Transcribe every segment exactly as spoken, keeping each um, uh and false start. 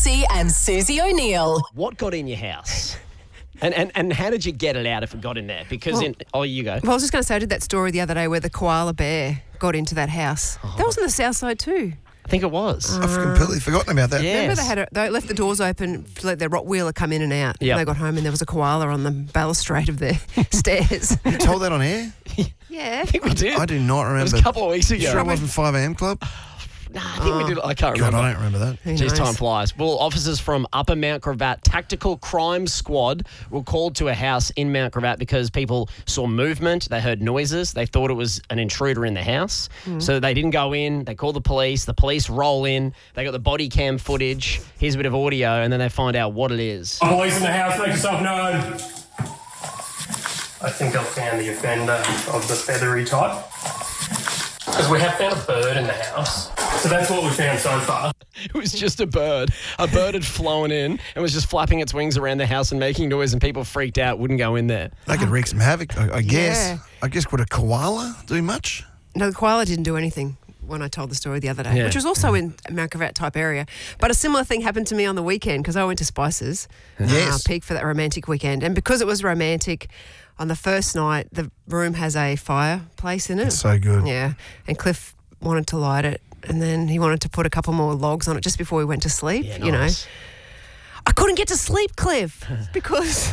Massey and Susie O'Neill. What got in your house? And, and and how did you get it out if it got in there? Because, Well- in, oh, you go. Well, I was just going to say, I did that story the other day where the koala bear got into that house. Oh. That was on the south side too. I think it was. I've completely forgotten about that. Yeah. Remember they had a, they left the doors open to let their Rottweiler come in and out. Yep. And they got home and there was a koala on the balustrade of their stairs. You told that on air? Yeah. I think we did. I do not It remember. was a couple of weeks ago. Sure it wasn't five a.m. Club? Nah, I think we did. I can't God, remember. I don't remember that. Who Jeez, knows? time flies. Well, officers from Upper Mount Gravatt Tactical Crime Squad were called to a house in Mount Gravatt because people saw movement, they heard noises, they thought it was an intruder in the house. So they didn't go in, they called the police, the police roll in, they got the body cam footage, here's a bit of audio, and then they find out what it is. Police in the house, make yourself known. I think I've found the offender of the feathery type. Because we have found a bird in the house. So that's what we found so far. It was just a bird. A bird had flown in and was just flapping its wings around the house and making noise, and people freaked out, wouldn't go in there. They could wreak some havoc, I, I guess. Yeah. I guess, would a koala do much? No, the koala didn't do anything when I told the story the other day, Yeah. which was also in Mount Gravatt type area. But a similar thing happened to me on the weekend because I went to Spices, Yes. uh, Peak for that romantic weekend. And because it was romantic, on the first night, the room has a fireplace in it. It's so good. Yeah, and Cliff wanted to light it, and then he wanted to put a couple more logs on it just before we went to sleep. Yeah, You know, nice. I couldn't get to sleep, Cliff, because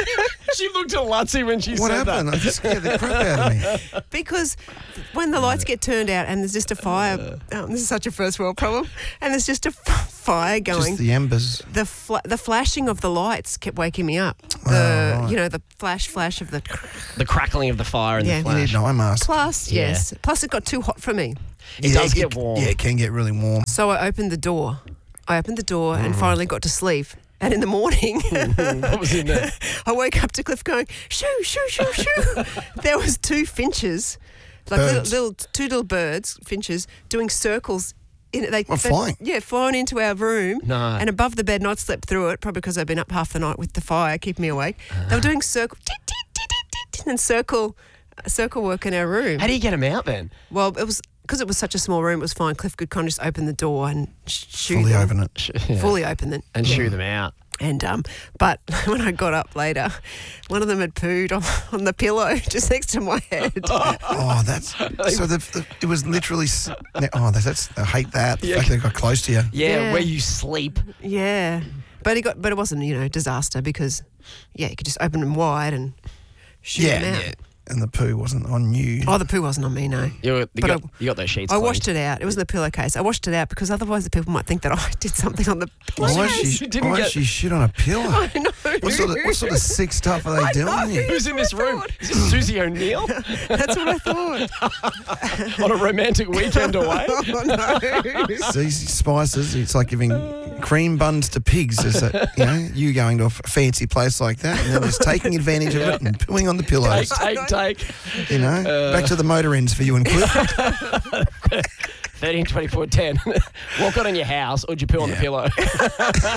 She looked at Lutzy when she What said happened? that. I just scared the crap out of me. because when the lights get turned out and there's just a fire, oh, this is such a first world problem, and there's just a f- fire going. Just the embers. the fla- the flashing of the lights kept waking me up. The Oh, right. you know the flash flash of the The crackling of the fire and Yeah. the You You need flash. an eye mask. plus Yeah. yes plus it got too hot for me. It Yeah, does get warm. Yeah, it can get really warm. So I opened the door. I opened the door and finally got to sleep. And in the morning, What was in there? I woke up to Cliff going, shoo, shoo, shoo, shoo. There was two finches, like little, Birds. little, two little birds, finches, doing circles. In it. They, Oh, they- flying? Yeah, flying into our room. No. And above the bed, and I'd slept through it, probably because I'd been up half the night with the fire, keeping me awake. They were doing circle, tit, tit, tit, tit, tit, and circle, circle work in our room. How do you get them out then? Well, it was because it was such a small room. It was fine. Cliff could kind of just open the door and sh- shoot Fully them. open it. Yeah. Fully open them. And shoo them out. And um, but when I got up later, one of them had pooed on, on the pillow just next to my head. Oh, that's so. The, the, it was literally. s- Oh, that's, that's. I hate that. The Yeah. fact they got close to you. Yeah, Yeah. where you sleep. Yeah, but it got, but it wasn't, you know, disaster because, yeah, you could just open them wide and shoot Yeah, them out. yeah. And the poo wasn't on you. Oh, the poo wasn't on me, no. You, you, But got, I- you got those sheets I cleaned. washed it out. It was in the pillowcase. I washed it out because otherwise the people might think that I did something on the Why pillowcase. is she, You didn't why is get- she shit on a pillow? I know. What sort of what sort of sick stuff are they doing here? Who's in this room? Is this Susie O'Neill That's what I thought. on a romantic weekend away? Oh, no. These spices, it's like giving cream buns to pigs. Is that, you know, you going to a f- fancy place like that and then just taking advantage of it and pooing on the Take, pillows. take, take. You know, back to the motor ends for you and Cliff. thirteen, twenty-four, ten. What got in your house or did you poo on the Yeah. pillow?